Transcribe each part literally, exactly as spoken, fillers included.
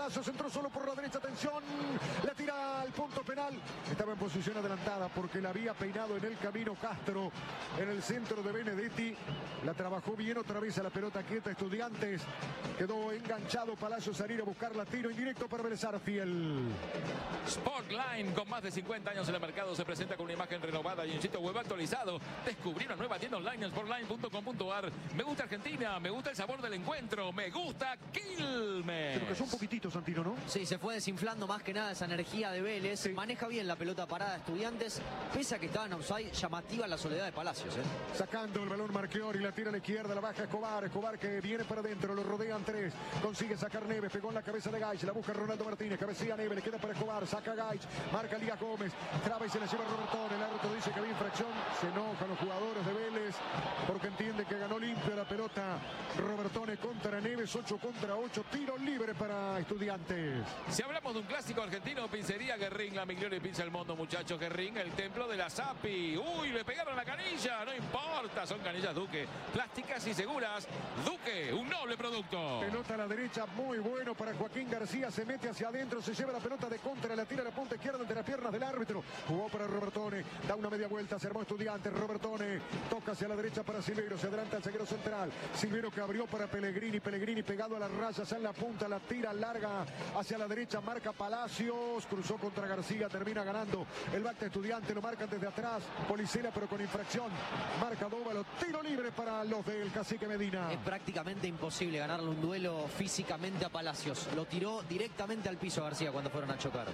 Palacios, entró solo por la derecha, atención, la tira al punto penal. Estaba en posición adelantada porque la había peinado en el camino Castro, en el centro de Benedetti. La trabajó bien otra vez a la pelota quieta Estudiantes. Quedó enganchado Palacios a ir a buscar la tiro indirecto para Vélez Sarsfield. Sportline, con más de cincuenta años en el mercado, se presenta con una imagen renovada y un sitio web actualizado. Descubrí una nueva tienda online en sportline punto com punto a r. Me gusta Argentina, me gusta el sabor del encuentro, me gusta Quilmes. Pero que son un poquitito, Santino, ¿no? Sí, se fue desinflando más que nada esa energía de Vélez. Sí. Maneja bien la pelota parada Estudiantes, pese a que estaba en offside, llamativa la soledad de Palacios. ¿eh? Sacando el balón Marchiori, la tira a la izquierda, la baja Escobar. Escobar que viene para adentro, lo rodean tres. Consigue sacar Neves, pegó en la cabeza de Gaich, la busca Ronaldo Martínez, cabecilla Neves, le queda para Escobar, saca Gaich, marca Lía Gómez, traba y se la lleva Robertón. El árbitro dice que había infracción, se enojan los jugadores de Vélez porque entiende que ganó limpio la pelota. Robertone contra Neves, ocho contra ocho, tiro libre para Estudiantes. Si hablamos de un clásico argentino, Pizzería Guerrín, la Migliore Pizza del mundo, muchachos. Guerrín, el templo de la Sapi. Uy, le pegaron la canilla, no importa, son canillas Duque, plásticas y seguras. Duque, un noble producto. Pelota a la derecha, muy bueno para Joaquín García, se mete hacia adentro, se lleva la pelota de contra, la tira a la punta izquierda entre las piernas del árbitro. Jugó para Robertone, da una media vuelta, se armó Estudiantes. Robertone toca hacia la derecha para Silveiro, se adelanta el zaguero central. Silveiro que abrió para Pellegrini, Pellegrini pegado a las rayas en la punta, la tira larga hacia la derecha, marca Palacios, cruzó contra García, termina ganando el back de Estudiantes, lo marcan desde atrás, Policela pero con infracción, marca Dóvalo, tiro libre para los del Cacique Medina. Es prácticamente imposible ganarle un duelo físicamente a Palacios, lo tiró directamente al piso García cuando fueron a chocar.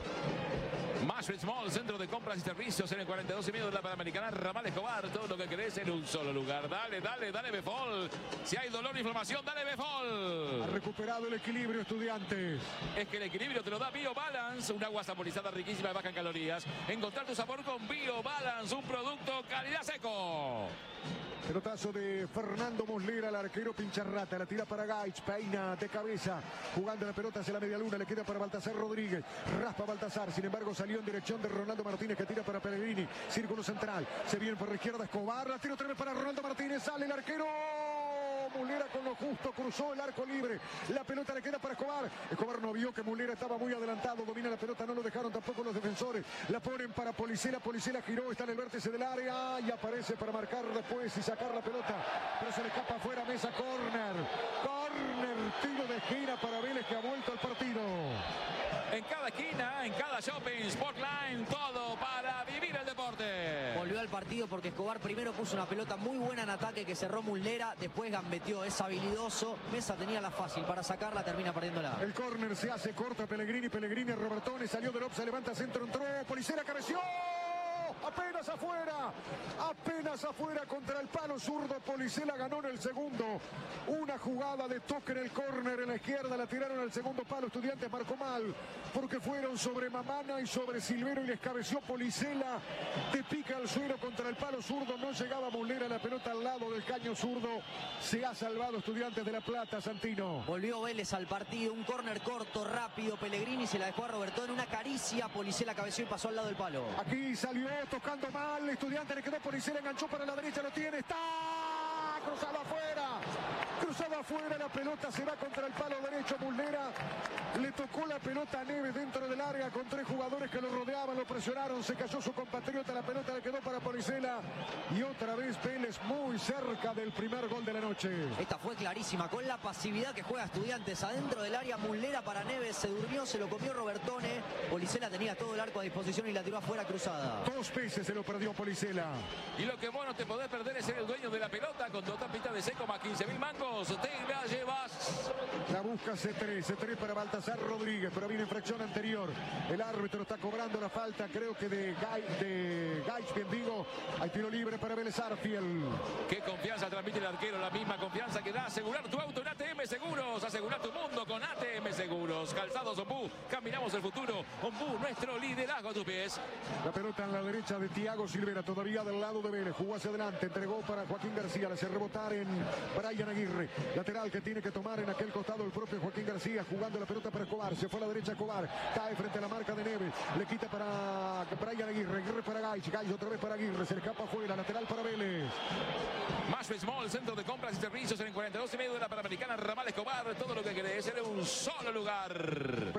Mashwitz Mall, centro de compras y servicios en el cuarenta y dos y medio de la Panamericana, Ramal Escobar, todo lo que querés en un solo lugar. Dale, dale, dale Befol. Si hay dolor o inflamación, dale Befol. Ha recuperado el equilibrio Estudiantes. Es que el equilibrio te lo da BioBalance, un agua saborizada riquísima y baja en calorías. Encontrar tu sabor con BioBalance, un producto calidad seco. Pelotazo de Fernando Muslera, el arquero pincharrata, la tira para Gaich, peina de cabeza, jugando la pelota hacia la media luna, le queda para Baltasar Rodríguez, raspa Baltasar, sin embargo salió en dirección de Ronaldo Martínez que tira para Pellegrini, círculo central, se viene por la izquierda Escobar, la tira otra vez para Ronaldo Martínez, sale el arquero Muslera con lo justo, cruzó el arco libre, la pelota le queda para Escobar, Escobar no vio que Muslera estaba muy adelantado, domina la pelota, no lo dejaron tampoco los defensores, la ponen para Policela, Policela giró, está en el vértice del área y aparece para marcar después y sacar la pelota, pero se le escapa afuera, Mesa, córner, córner, tiro de esquina para Vélez que ha vuelto al partido. En cada esquina, en cada shopping, Sportline, todo para vivir el deporte. Volvió al partido porque Escobar primero puso una pelota muy buena en ataque que cerró Muslera, después gambeteó, es habilidoso, Mesa tenía la fácil para sacarla, termina perdiéndola. El córner se hace corta, Pellegrini, Pellegrini, Robertone, salió del se levanta centro, entró, Policera, cabeció. Apenas afuera, apenas afuera contra el palo zurdo. Policela ganó en el segundo. Una jugada de toque en el córner en la izquierda, la tiraron al segundo palo. Estudiantes marcó mal porque fueron sobre Mamana y sobre Silvero y les cabeció Policela. Te pica el suelo contra el palo zurdo. No llegaba Muslera, la pelota al lado del caño zurdo. Se ha salvado Estudiantes de La Plata, Santino. Volvió Vélez al partido, un córner corto, rápido. Pellegrini se la dejó a Roberto en una caricia. Policela cabeció y pasó al lado del palo. Aquí salió tocando mal, Estudiante le quedó Policela, enganchó para la derecha, lo tiene, está cruzado afuera, cruzado afuera, la pelota se va contra el palo derecho, Muslera, le tocó la pelota a Neves dentro del área con tres jugadores que lo rodeaban, lo presionaron, se cayó su compatriota, la pelota le quedó para Policela y otra vez Vélez muy cerca del primer gol de la noche. Esta fue clarísima, con la pasividad que juega Estudiantes adentro del área, Muslera para Neves, se durmió, se lo comió Robertone, Policela tenía todo el arco a disposición y la tiró afuera cruzada. Dos veces se lo perdió Policela. Y lo que vos no te podés perder es ser el dueño de la pelota con dos tapitas de seco más quince mil mangos. Te la llevas. La busca C tres, C tres para Baltasar Rodríguez, pero viene infracción anterior. El árbitro está cobrando la falta, creo que de Gaich, de Gaich, bien digo. Hay tiro libre para Vélez Sarsfield. Qué confianza transmite el arquero, la misma confianza que da asegurar tu auto en A T M Seguros. Asegurar tu mundo con A T M Seguros. Calzados Ombú, caminamos el futuro. Ombú, nuestro liderazgo a tus pies. La pelota en la derecha de Thiago Silvera, todavía del lado de Vélez, jugó hacia adelante, entregó para Joaquín García, le hace rebotar en Brian Aguirre, lateral que tiene que tomar en aquel costado el propio Joaquín García, jugando la pelota para Escobar, se fue a la derecha Escobar, cae frente a la marca de Neves, le quita para Brian Aguirre, Aguirre para Gaich, Gaich otra vez para Aguirre, se le escapa afuera, lateral para Vélez. Mashwitz Mall, centro de compras y servicios en el cuarenta y dos y medio de la Panamericana, Ramal Escobar, todo lo que querés en un solo lugar.